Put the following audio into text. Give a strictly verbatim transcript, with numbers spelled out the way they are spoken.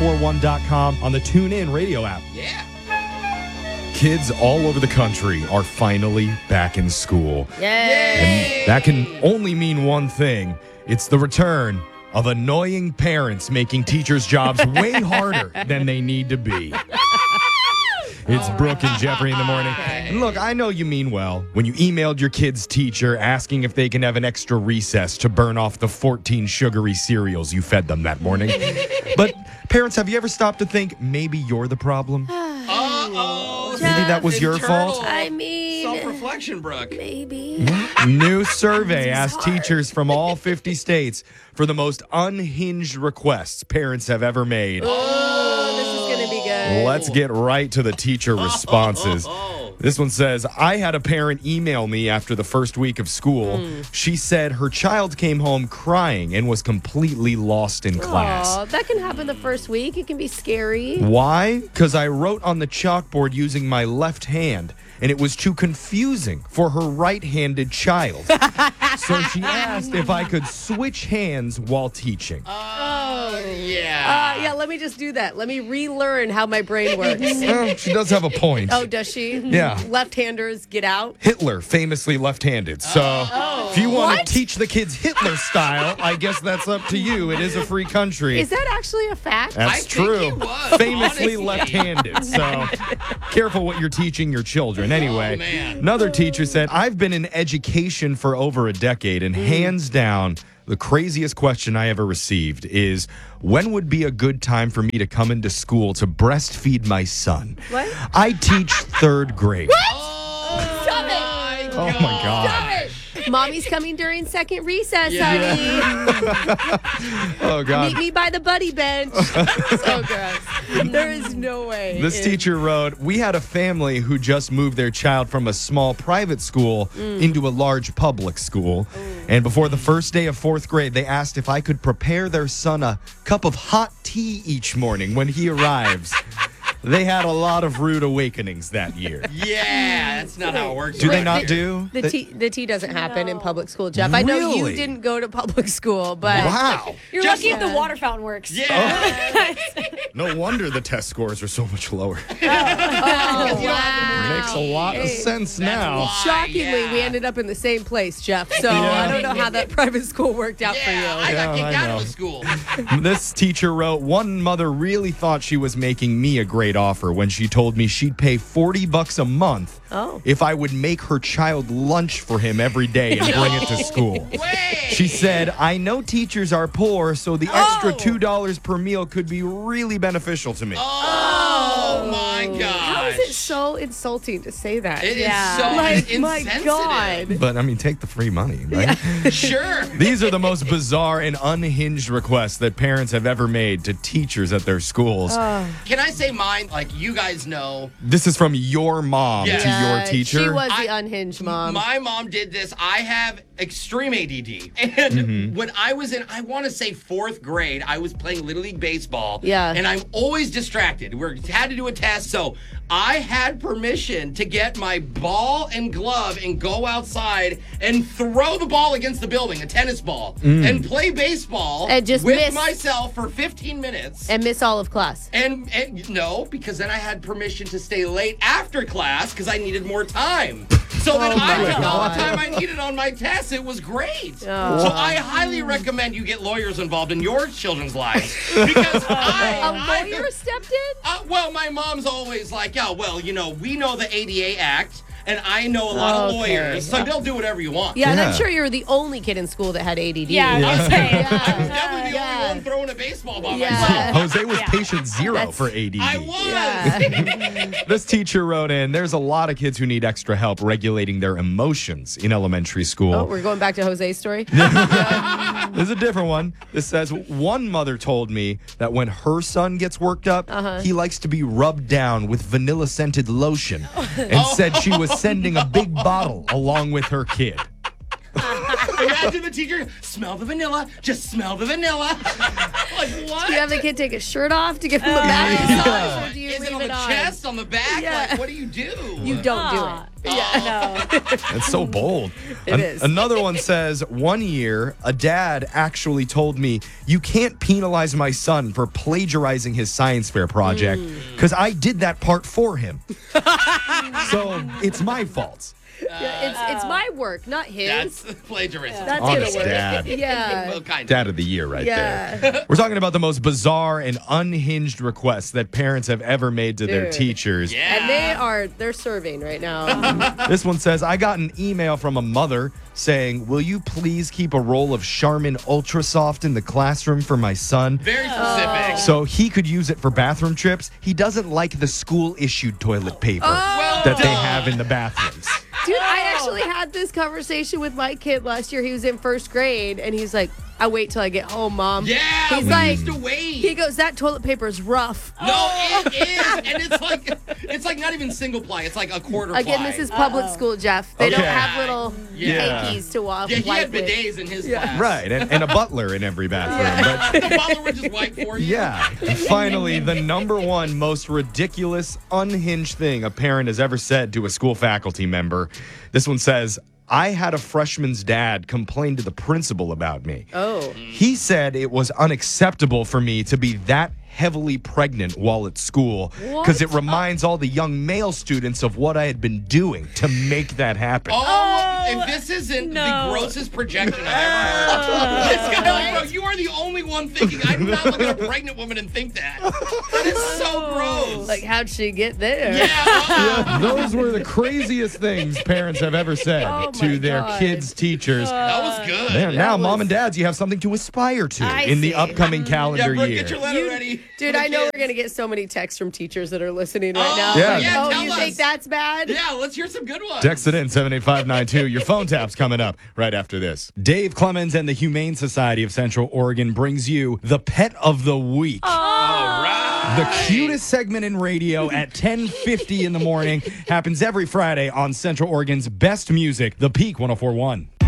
four one dot com, on the TuneIn radio app. Yeah. Kids all over the country are finally back in school. Yay! And that can only mean one thing. It's the return of annoying parents making teachers' jobs way harder than they need to be. It's Brooke and Jeffrey in the morning. And look, I know you mean well when you emailed your kid's teacher asking if they can have an extra recess to burn off the fourteen sugary cereals you fed them that morning. But parents, have you ever stopped to think maybe you're the problem? Uh-oh. Maybe that was your Internal fault? I mean, Self-reflection, Brooke. maybe. New survey asked teachers from all fifty states for the most unhinged requests parents have ever made. Oh, this is going to be good. Let's get right to the teacher responses. This one says, I had a parent email me after the first week of school. Mm. She said her child came home crying and was completely lost in class. Aw, that can happen the first week. It can be scary. Why? Because I wrote on the chalkboard using my left hand, and it was too confusing for her right-handed child. So she asked if I could switch hands while teaching. Oh, yeah. Uh, yeah, let me just do that. Let me relearn how my brain works. Well, she does have a point. Oh, does she? Yeah. Left-handers, get out. Hitler, famously left-handed. So if you want What? to teach the kids Hitler style, I guess that's up to you. It is a free country. Is that actually a fact? That's I think true. he was, Famously honestly. left-handed. So careful what you're teaching your children. Anyway, Oh, man. another teacher said, I've been in education for over a decade, and hands down, the craziest question I ever received is, when would be a good time for me to come into school to breastfeed my son? What? I teach third grade. Oh, Stop it. my Oh, my God. Stop it. Mommy's coming during second recess, Yeah. honey. Oh, God. Meet me by the buddy bench. So gross. There is no way. This it- teacher wrote, we had a family who just moved their child from a small private school into a large public school. And before the first day of fourth grade, they asked if I could prepare their son a cup of hot tea each morning when he arrives. They had a lot of rude awakenings that year. Yeah, that's not how it works. Do they around not here. do? The They- tea, the tea doesn't happen in public school, Jeff. I know you Really? didn't go to public school, but Wow. You're Just- lucky if the water fountain works. Yeah. No wonder the test scores are so much lower. oh, wow. Makes a lot of sense now. why. Shockingly, yeah. we ended up in the same place, Jeff. So Yeah. I don't know how that private school worked out Yeah, for I you. got Yeah, kicked I out know. of the school. This teacher wrote, one mother really thought she was making me a great offer when she told me she'd pay forty bucks a month Oh. if I would make her child lunch for him every day and bring it to school. Way. She said, I know teachers are poor, so the extra Oh. two dollars per meal could be really beneficial to me. Oh, my gosh. How is it so insulting to say that? It is Yeah. so like, my insensitive. God. But, I mean, take the free money, right? Sure. These are the most bizarre and unhinged requests that parents have ever made to teachers at their schools. Can I say mine? Like, you guys know, This is from your mom Yeah. to your Yeah, teacher. She was the I- unhinged mom. my mom did this. I have extreme A D D. And Mm-hmm. when I was in, I want to say fourth grade, I was playing Little League Baseball. Yeah. And I'm always distracted. We had to do a test. So I had permission to get my ball and glove and go outside and throw the ball against the building, a tennis ball, Mm. and play baseball And just with miss. myself for fifteen minutes. and miss all of class. And, and no, because then I had permission to stay late after class because I needed more time. So then Oh I my took all God. the time I needed on my test. It was great. Oh. So I highly recommend you get lawyers involved in your children's lives because I, A I- lawyer stepped in? uh, well, my mom's always like, yeah, well, you know, we know the A D A Act. And I know a lot of Okay. lawyers, so they'll do whatever you want. Yeah, and I'm Yeah. sure you're the only kid in school that had A D D. Yeah, I was saying. I was definitely the Yeah. only one throwing a baseball by Yeah. myself. Jose was patient zero That's- for A D D. I was. Yeah. This teacher wrote in, there's a lot of kids who need extra help regulating their emotions in elementary school. Oh, we're going back to Jose's story. There's a different one. This says, one mother told me that when her son gets worked up, Uh-huh. he likes to be rubbed down with vanilla-scented lotion and said she was sending a big bottle along with her kid. Imagine the teacher, smell the vanilla, just smell the vanilla. Like, what? Do you have the kid take his shirt off to give him a back massage, or do you Is leave it on the on? chest, on the back? Yeah. Like, what do you do? You don't do Ah. it. Yeah. No. That's so bold. It is. Another one says, one year, a dad actually told me, you can't penalize my son for plagiarizing his science fair project because I did that part for him. So it's my fault. Yeah, it's it's my work, not his. That's plagiarism. That's Honest gonna work. dad. Yeah. Well, kind of. Dad of the year right Yeah. there. We're talking about the most bizarre and unhinged requests that parents have ever made to their Dude. teachers. Yeah. And they are they're serving right now. This one says, I got an email from a mother saying, will you please keep a roll of Charmin Ultra Soft in the classroom for my son? Very specific. So he could use it for bathroom trips. He doesn't like the school-issued toilet paper Well that they done. have in the bathrooms. Dude, I actually had this conversation with my kid last year. He was in first grade, and he's like, I wait till I get home, Mom. Yeah, He's we like, used to wait. he goes, that toilet paper is rough. No, it is, and it's like it's like not even single ply. It's like a quarter Again, ply. this is public Uh-oh. school, Jeff. They don't Okay. have little Yeah. hankies to wash. Yeah, he wipe had with. bidets in his Yeah. class. Right, and, and a butler in every bathroom. But The butler would just wipe for you. yeah, finally, the number one most ridiculous, unhinged thing a parent has ever said to a school faculty member. This one says, I had a freshman's dad complain to the principal about me. Oh. He said it was unacceptable for me to be that heavily pregnant while at school because it reminds all the young male students of what I had been doing to make that happen. Oh, if this isn't no. the grossest projection I've ever heard. This guy, like, bro, you are the only one thinking. I do not look at a pregnant woman and think that. That is so gross. Like, how'd she get there? yeah. uh-uh. Those were the craziest things parents have ever said Oh to my their God. kids' teachers. That was good. Man, now, was- mom and dads, you have something to aspire to I in the see. upcoming Yeah, calendar Brooke, year. get your letter ready. Dude, for the I know kids. we're going to get so many texts from teachers that are listening right Oh, now. Yeah. Like, yeah, oh, tell you us. think that's bad? Yeah, let's hear some good ones. Text it in seven eight five nine two. Your phone tap's coming up right after this. Dave Clemens and the Humane Society of Central Oregon brings you the Pet of the Week. All right. The cutest segment in radio at ten fifty in the morning happens every Friday on Central Oregon's best music, The Peak one oh four point one.